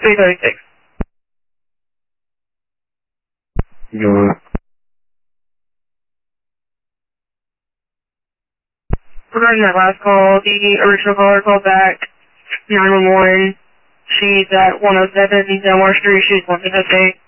336. Good. Regarding that last call, the original caller called back 911. She's at 107 Delmar Street. She's wanting to say